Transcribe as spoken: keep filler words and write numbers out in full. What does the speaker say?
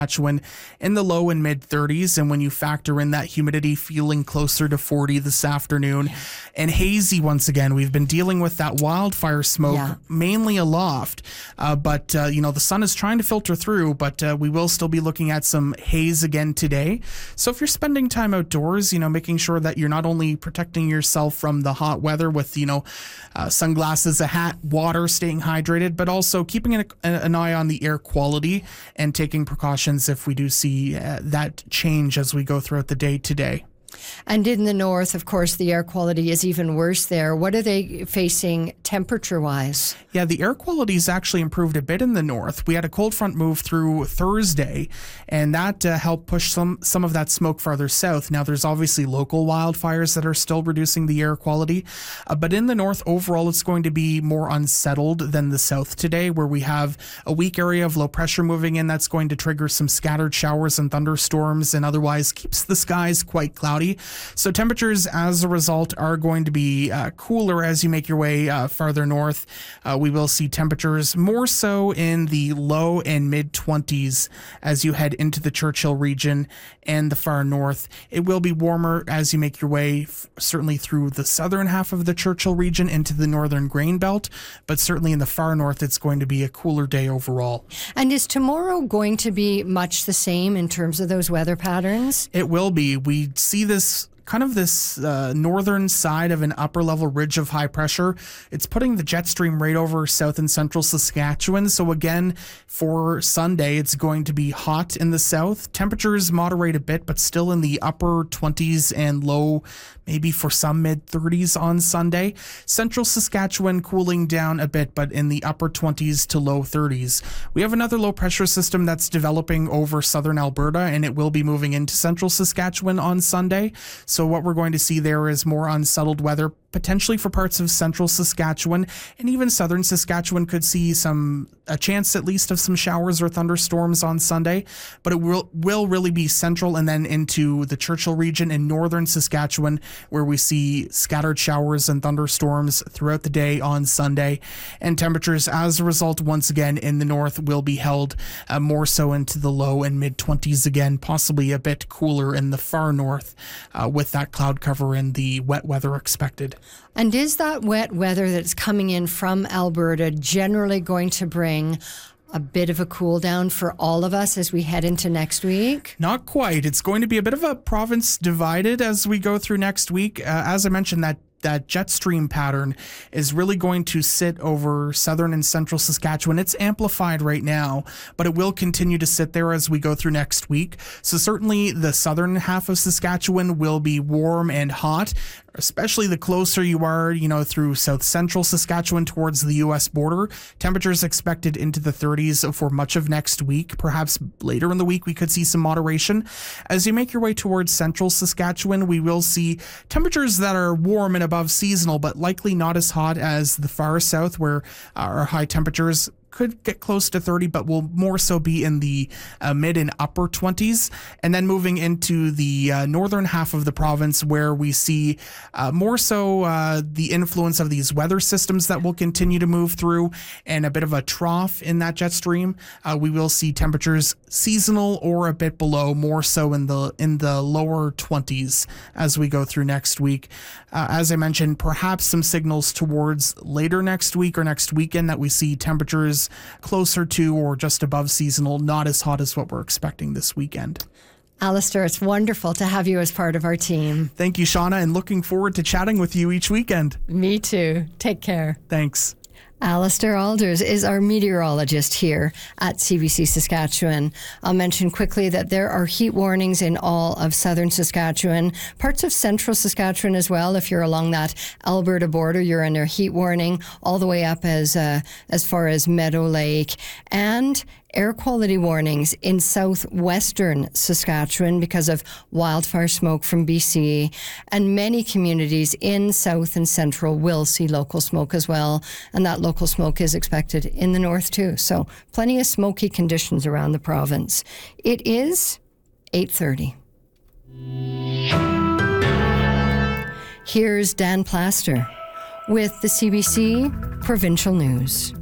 Saskatchewan in the low and mid thirties, and when you factor in that humidity feeling closer to forty this afternoon. Yeah. And hazy once again. We've been dealing with that wildfire smoke yeah. mainly aloft, uh, but uh, you know the sun is trying to filter through, but uh, we will still be looking at some haze again today. So if you're spending time outdoors, you know, making sure that you're not only protecting yourself from the hot weather with, you know, uh, sunglasses, a hat, water, staying hydrated, but also keeping an, an eye on the air quality and taking precautions if we do see uh, that change as we go throughout the day today. And in the north, of course, the air quality is even worse there. What are they facing temperature-wise? Yeah, the air quality has actually improved a bit in the north. We had a cold front move through Thursday, and that uh, helped push some, some of that smoke farther south. Now, there's obviously local wildfires that are still reducing the air quality, uh, but in the north, overall, it's going to be more unsettled than the south today, where we have a weak area of low pressure moving in that's going to trigger some scattered showers and thunderstorms, and otherwise keeps the skies quite cloudy. So temperatures as a result are going to be uh, cooler as you make your way uh, farther north. Uh, we will see temperatures more so in the low and mid twenties as you head into the Churchill region and the far north. It will be warmer as you make your way f- certainly through the southern half of the Churchill region into the northern grain belt, but certainly in the far north it's going to be a cooler day overall. And is tomorrow going to be much the same in terms of those weather patterns? It will be. We see this kind of this uh, northern side of an upper level ridge of high pressure. It's putting the jet stream right over south and central Saskatchewan. So again, for Sunday, it's going to be hot in the south. Temperatures moderate a bit, but still in the upper twenties and low, maybe for some mid thirties on Sunday. Central Saskatchewan cooling down a bit, but in the upper twenties to low thirties. We have another low pressure system that's developing over southern Alberta, and it will be moving into central Saskatchewan on Sunday. So what we're going to see there is more unsettled weather, potentially for parts of central Saskatchewan, and even southern Saskatchewan could see some a chance at least of some showers or thunderstorms on Sunday, but it will will really be central and then into the Churchill region in northern Saskatchewan, where we see scattered showers and thunderstorms throughout the day on Sunday. And temperatures as a result, once again in the north, will be held uh, more so into the low and mid twenties again, possibly a bit cooler in the far north uh, with that cloud cover and the wet weather expected. And is that wet weather that's coming in from Alberta generally going to bring a bit of a cool down for all of us as we head into next week? Not quite. It's going to be a bit of a province divided as we go through next week. Uh, as I mentioned, that that jet stream pattern is really going to sit over southern and central Saskatchewan. It's amplified right now, but it will continue to sit there as we go through next week. So certainly the southern half of Saskatchewan will be warm and hot, especially the closer you are, you know, through south central Saskatchewan towards the U S border. Temperatures expected into the thirties for much of next week. Perhaps later in the week we could see some moderation. As you make your way towards central Saskatchewan, we will see temperatures that are warm and above seasonal, but likely not as hot as the far south, where our high temperatures could get close to thirty, but will more so be in the uh, mid and upper twenties. And then moving into the uh, northern half of the province, where we see uh, more so uh, the influence of these weather systems that will continue to move through, and a bit of a trough in that jet stream. Uh, we will see temperatures seasonal or a bit below, more so in the in the lower twenties as we go through next week. Uh, as I mentioned, perhaps some signals towards later next week or next weekend that we see temperatures closer to or just above seasonal, not as hot as what we're expecting this weekend. Alistair, it's wonderful to have you as part of our team. Thank you, Shauna, and looking forward to chatting with you each weekend. Me too. Take care. Thanks. Alistair Alders is our meteorologist here at C B C Saskatchewan. I'll mention quickly that there are heat warnings in all of southern Saskatchewan, parts of central Saskatchewan as well. If you're along that Alberta border, you're under heat warning all the way up as uh, as far as Meadow Lake, and air quality warnings in southwestern Saskatchewan because of wildfire smoke from B C, and many communities in south and central will see local smoke as well, and that local smoke is expected in the north too. So plenty of smoky conditions around the province. It is eight thirty. Here's Dan Plaster with the C B C Provincial News.